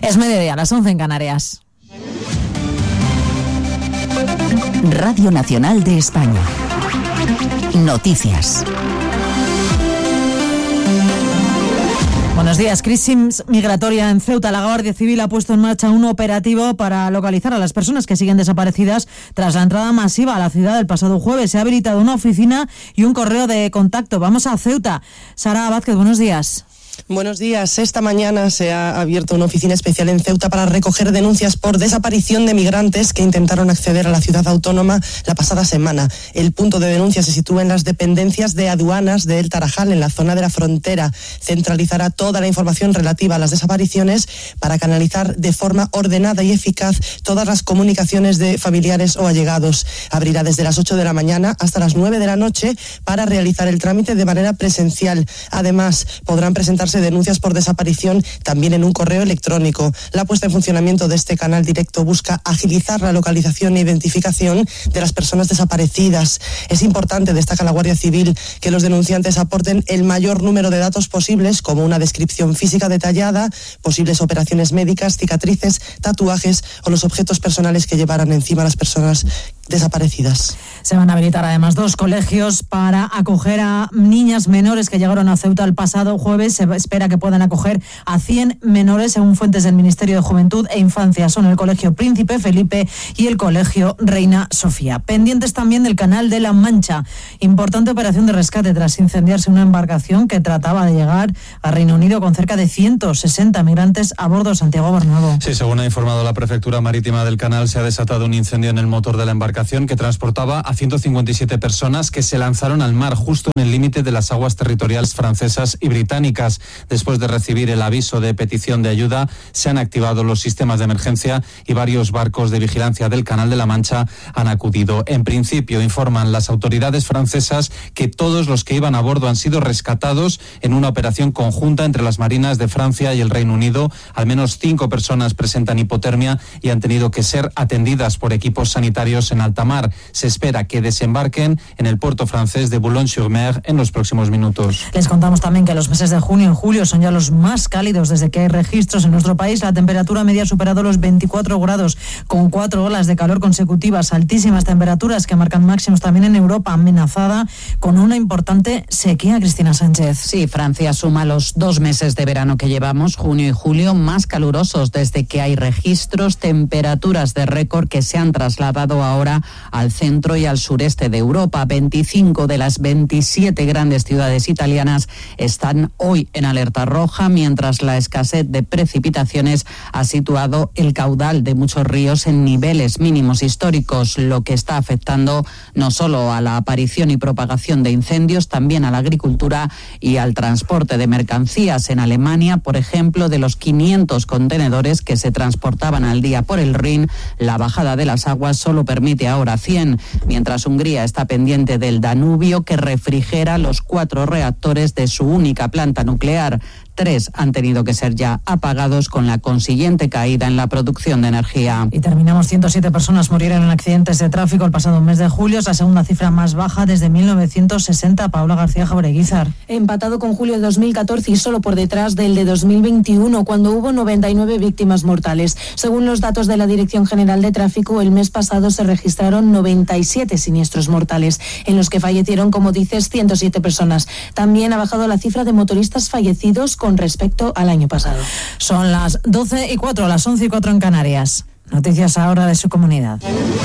Es mediodía, las 11 en Canarias. Radio Nacional de España. Noticias. Buenos días. Crisis migratoria en Ceuta. La Guardia Civil ha puesto en marcha un operativo para localizar a las personas que siguen desaparecidas tras la entrada masiva a la ciudad del pasado jueves. Se ha habilitado una oficina y un correo de contacto. Vamos a Ceuta. Sara Vázquez, buenos días. Buenos días. Esta mañana se ha abierto una oficina especial en Ceuta para recoger denuncias por desaparición de migrantes que intentaron acceder a la ciudad autónoma la pasada semana. El punto de denuncia se sitúa en las dependencias de aduanas de El Tarajal, en la zona de la frontera. Centralizará toda la información relativa a las desapariciones para canalizar de forma ordenada y eficaz todas las comunicaciones de familiares o allegados. Abrirá desde las 8 de la mañana hasta las 9 de la noche para realizar el trámite de manera presencial. Además, podrán presentarse denuncias por desaparición también en un correo electrónico. La puesta en funcionamiento de este canal directo busca agilizar la localización e identificación de las personas desaparecidas. Es importante, destaca la Guardia Civil, que los denunciantes aporten el mayor número de datos posibles, como una descripción física detallada, posibles operaciones médicas, cicatrices, tatuajes o los objetos personales que llevaran encima las personas desaparecidas. Se van a habilitar además 2 colegios para acoger a niñas menores que llegaron a Ceuta el pasado jueves. Se espera que puedan acoger a 100 menores, según fuentes del Ministerio de Juventud e Infancia. Son el Colegio Príncipe Felipe y el Colegio Reina Sofía. Pendientes también del Canal de la Mancha. Importante operación de rescate tras incendiarse una embarcación que trataba de llegar a Reino Unido con cerca de 160 migrantes a bordo. Santiago Bernabéu. Sí, según ha informado la Prefectura Marítima del Canal, se ha desatado un incendio en el motor de la embarcación que transportaba a 157 personas que se lanzaron al mar justo en el límite de las aguas territoriales francesas y británicas. Después de recibir el aviso de petición de ayuda, se han activado los sistemas de emergencia y varios barcos de vigilancia del Canal de la Mancha han acudido. En principio, informan las autoridades francesas que todos los que iban a bordo han sido rescatados en una operación conjunta entre las marinas de Francia y el Reino Unido. Al menos 5 personas presentan hipotermia y han tenido que ser atendidas por equipos sanitarios en alta mar. Se espera que desembarquen en el puerto francés de Boulogne-sur-Mer en los próximos minutos. Les contamos también que los meses de junio y julio son ya los más cálidos desde que hay registros en nuestro país. La temperatura media ha superado los 24 grados, con 4 olas de calor consecutivas, altísimas temperaturas que marcan máximos también en Europa, amenazada con una importante sequía. Cristina Sánchez. Sí, Francia suma los 2 meses de verano que llevamos, junio y julio, más calurosos desde que hay registros, temperaturas de récord que se han trasladado ahora al centro y al sureste de Europa. 25 de las 27 grandes ciudades italianas están hoy en alerta roja, mientras la escasez de precipitaciones ha situado el caudal de muchos ríos en niveles mínimos históricos, lo que está afectando no solo a la aparición y propagación de incendios, también a la agricultura y al transporte de mercancías. En Alemania, por ejemplo, de los 500 contenedores que se transportaban al día por el Rin, la bajada de las aguas solo permite ahora 100, mientras Hungría está pendiente del Danubio, que refrigera los 4 reactores de su única planta nuclear. 3 han tenido que ser ya apagados, con la consiguiente caída en la producción de energía. Y terminamos. 107 personas murieron en accidentes de tráfico el pasado mes de julio. Es la segunda cifra más baja desde 1960. Paula García Jaureguizar. Empatado con julio de 2014 y solo por detrás del de 2021, cuando hubo 99 víctimas mortales. Según los datos de la Dirección General de Tráfico, el mes pasado se registraron 97 siniestros mortales, en los que fallecieron, como dices, 107 personas. También ha bajado la cifra de motoristas fallecidos con respecto al año pasado. Son las 12:04, las 11:04 en Canarias. Noticias ahora de su comunidad.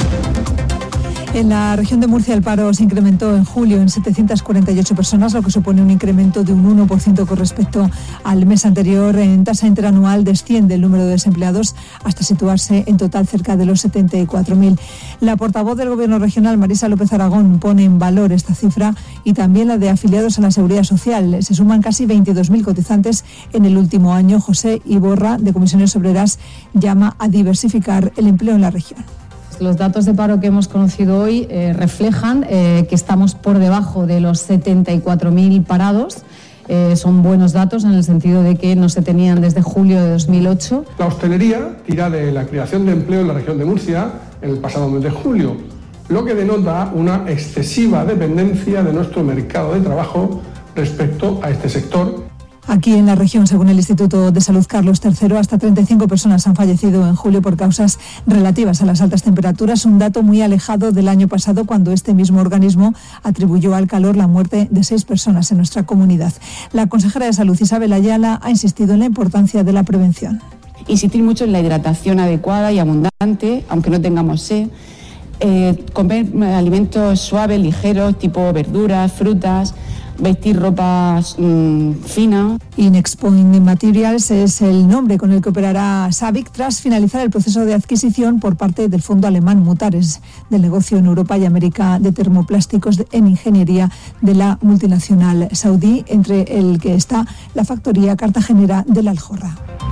En la región de Murcia el paro se incrementó en julio en 748 personas, lo que supone un incremento de un 1% con respecto al mes anterior. En tasa interanual desciende el número de desempleados hasta situarse en total cerca de los 74.000. La portavoz del Gobierno regional, Marisa López Aragón, pone en valor esta cifra y también la de afiliados a la Seguridad Social. Se suman casi 22.000 cotizantes en el último año. José Iborra, de Comisiones Obreras, llama a diversificar el empleo en la región. Los datos de paro que hemos conocido hoy reflejan que estamos por debajo de los 74.000 parados. Son buenos datos en el sentido de que no se tenían desde julio de 2008. La hostelería tira de la creación de empleo en la región de Murcia en el pasado mes de julio, lo que denota una excesiva dependencia de nuestro mercado de trabajo respecto a este sector. Aquí en la región, según el Instituto de Salud Carlos III, hasta 35 personas han fallecido en julio por causas relativas a las altas temperaturas, un dato muy alejado del año pasado, cuando este mismo organismo atribuyó al calor la muerte de 6 personas en nuestra comunidad. La consejera de Salud, Isabel Ayala, ha insistido en la importancia de la prevención. Insistir mucho en la hidratación adecuada y abundante, aunque no tengamos sed. Comer alimentos suaves, ligeros, tipo verduras, frutas. Vestir ropas finas. Inexpoint Materials es el nombre con el que operará SABIC tras finalizar el proceso de adquisición por parte del fondo alemán Mutares, del negocio en Europa y América de termoplásticos en ingeniería de la multinacional saudí, entre el que está la factoría cartagenera de La Aljorra.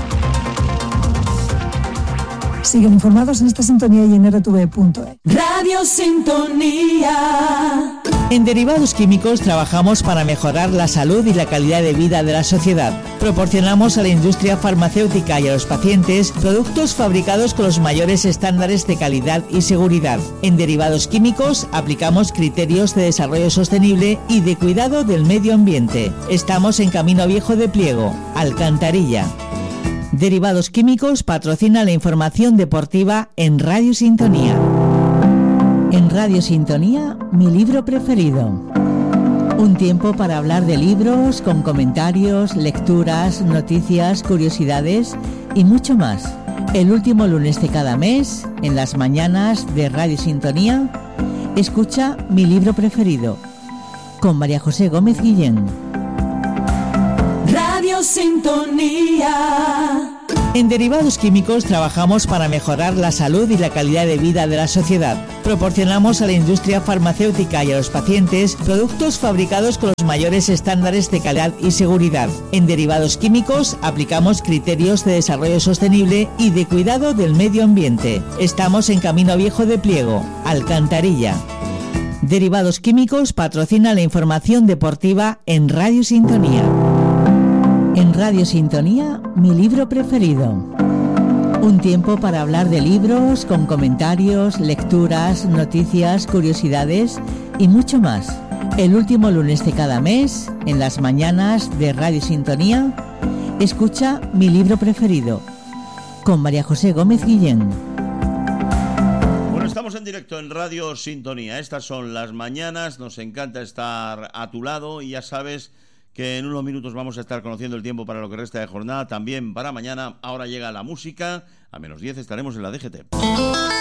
Siguen informados en esta sintonía y en rtv.es. Radio Sintonía. En Derivados Químicos trabajamos para mejorar la salud y la calidad de vida de la sociedad. Proporcionamos a la industria farmacéutica y a los pacientes productos fabricados con los mayores estándares de calidad y seguridad. En Derivados Químicos aplicamos criterios de desarrollo sostenible y de cuidado del medio ambiente. Estamos en Camino Viejo de Pliego, Alcantarilla. Derivados Químicos patrocina la información deportiva en Radio Sintonía. En Radio Sintonía, mi libro preferido. Un tiempo para hablar de libros, con comentarios, lecturas, noticias, curiosidades y mucho más. El último lunes de cada mes, en las mañanas de Radio Sintonía, escucha Mi libro preferido, con María José Gómez Guillén. Radio Sintonía. En Derivados Químicos trabajamos para mejorar la salud y la calidad de vida de la sociedad. Proporcionamos a la industria farmacéutica y a los pacientes productos fabricados con los mayores estándares de calidad y seguridad. En Derivados Químicos aplicamos criterios de desarrollo sostenible y de cuidado del medio ambiente. Estamos en Camino Viejo de Pliego, Alcantarilla. Derivados Químicos patrocina la información deportiva en Radio Sintonía. En Radio Sintonía, mi libro preferido. Un tiempo para hablar de libros, con comentarios, lecturas, noticias, curiosidades y mucho más. El último lunes de cada mes, en las mañanas de Radio Sintonía, escucha Mi libro preferido, con María José Gómez Guillén. Bueno, estamos en directo en Radio Sintonía. Estas son las mañanas, nos encanta estar a tu lado y ya sabes que en unos minutos vamos a estar conociendo el tiempo para lo que resta de jornada, también para mañana. Ahora llega la música, a -10 estaremos en la DGT.